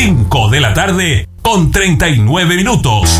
5 de la tarde con 39 minutos.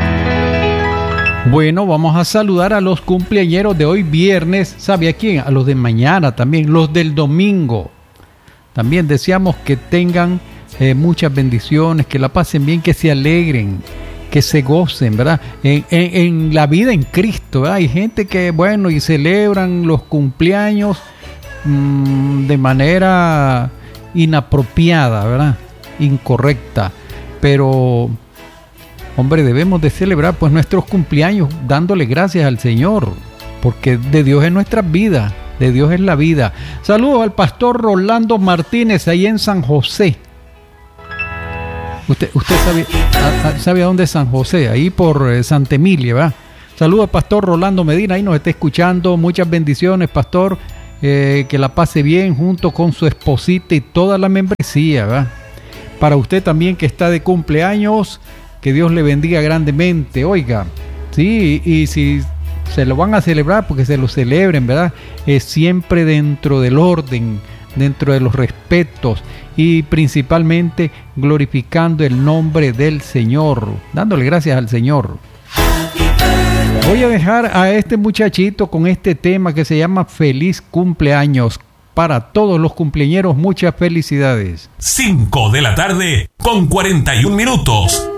Bueno, vamos a saludar a los cumpleañeros de hoy viernes. ¿Sabe a quién? A los de mañana también, los del domingo. También deseamos que tengan muchas bendiciones, que la pasen bien, que se alegren, que se gocen, ¿verdad? En la vida en Cristo, ¿verdad? Hay gente que, bueno, y celebran los cumpleaños de manera inapropiada, ¿verdad? Incorrecta. Pero, hombre, debemos de celebrar pues nuestros cumpleaños dándole gracias al Señor, porque de Dios es nuestra vida, de Dios es la vida. Saludos al pastor Rolando Martínez ahí en San José. Usted sabe a dónde es San José, ahí por Santa Emilia, ¿verdad? Saludos al pastor Rolando Medina, ahí nos está escuchando. Muchas bendiciones, pastor. Que la pase bien junto con su esposita y toda la membresía, ¿verdad? Para usted también que está de cumpleaños, que Dios le bendiga grandemente. Oiga, sí, y si se lo van a celebrar, porque se lo celebren, ¿verdad? Siempre dentro del orden, dentro de los respetos y principalmente glorificando el nombre del Señor, dándole gracias al Señor. Voy a dejar a este muchachito con este tema que se llama Feliz Cumpleaños. Para todos los cumpleañeros, muchas felicidades. 5 de la tarde con 41 minutos.